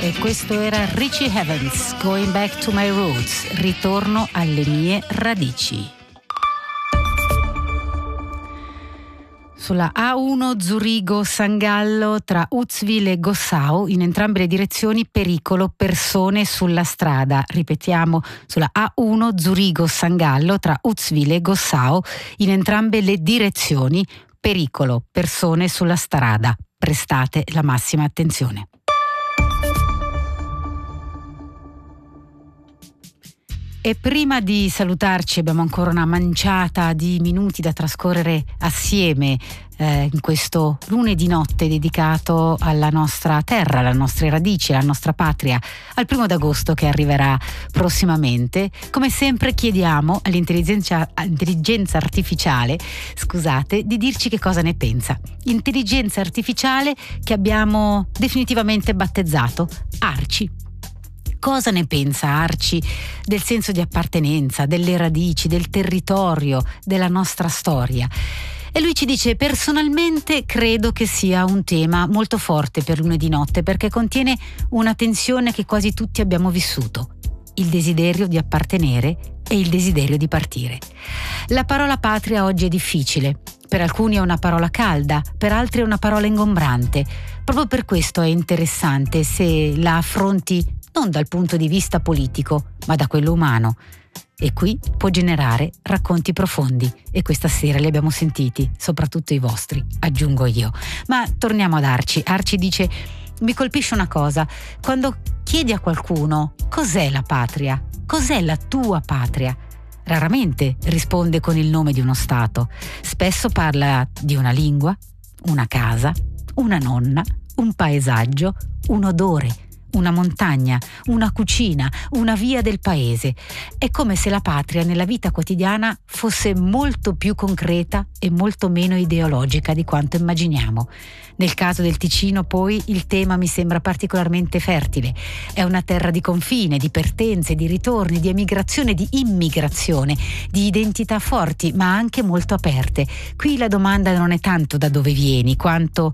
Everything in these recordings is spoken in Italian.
E questo era Richie Havens, Going Back to My Roots, ritorno alle mie radici. Sulla A1 Zurigo-Sangallo tra Uzwil e Gossau, in entrambe le direzioni pericolo, persone sulla strada. Ripetiamo, sulla A1 Zurigo-Sangallo tra Uzwil e Gossau, in entrambe le direzioni pericolo, persone sulla strada. Prestate la massima attenzione. E prima di salutarci abbiamo ancora una manciata di minuti da trascorrere assieme in questo lunedì notte dedicato alla nostra terra, alle nostre radici, alla nostra patria, al 1 d'agosto che arriverà prossimamente. Come sempre chiediamo all'intelligenza artificiale, di dirci che cosa ne pensa. Intelligenza artificiale che abbiamo definitivamente battezzato Arci. Cosa ne pensa Arci del senso di appartenenza, delle radici, del territorio, della nostra storia? E lui ci dice: personalmente credo che sia un tema molto forte per lunedì notte, perché contiene una tensione che quasi tutti abbiamo vissuto: il desiderio di appartenere e il desiderio di partire. La parola patria oggi è difficile. Per alcuni è una parola calda, per altri è una parola ingombrante. Proprio per questo è interessante se la affronti non dal punto di vista politico, ma da quello umano. E qui può generare racconti profondi, e questa sera li abbiamo sentiti, soprattutto i vostri, aggiungo io. Ma torniamo ad Arci. Arci dice: mi colpisce una cosa, quando chiedi a qualcuno cos'è la patria, cos'è la tua patria, raramente risponde con il nome di uno stato. Spesso parla di una lingua, una casa, una nonna, un paesaggio, un odore, una montagna, una cucina, una via del paese. È come se la patria nella vita quotidiana fosse molto più concreta e molto meno ideologica di quanto immaginiamo. Nel caso del Ticino, poi, il tema mi sembra particolarmente fertile. È una terra di confine, di pertenze, di ritorni, di emigrazione, di immigrazione, di identità forti, ma anche molto aperte. Qui la domanda non è tanto da dove vieni, quanto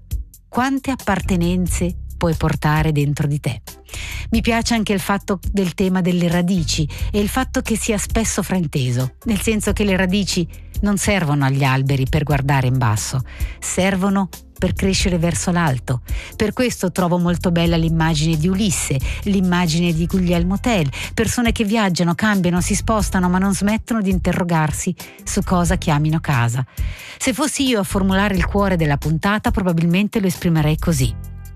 quante appartenenze puoi portare dentro di te. Mi piace anche il fatto del tema delle radici e il fatto che sia spesso frainteso, nel senso che le radici non servono agli alberi per guardare in basso, servono per crescere verso l'alto. Per questo trovo molto bella l'immagine di Ulisse, l'immagine di Guglielmo Tell, persone che viaggiano, cambiano, si spostano, ma non smettono di interrogarsi su cosa chiamino casa. Se fossi io a formulare il cuore della puntata, probabilmente lo esprimerei così: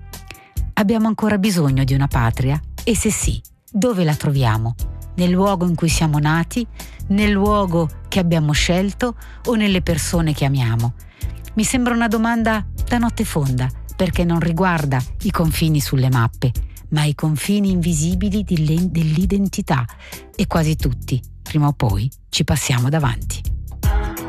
abbiamo ancora bisogno di una patria? E se sì, dove la troviamo? Nel luogo in cui siamo nati? Nel luogo che abbiamo scelto? O nelle persone che amiamo? Mi sembra una domanda da notte fonda, perché non riguarda i confini sulle mappe, ma i confini invisibili dell'identità. E quasi tutti, prima o poi, ci passiamo davanti.